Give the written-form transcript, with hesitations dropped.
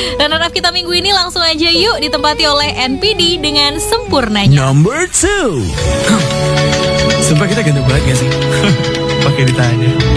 Runner up kita minggu ini langsung aja yuk ditempati oleh NPD dengan Sempurnanya. Number 2. Sumpah kita ganteng banget gak sih? Pakai ditanya.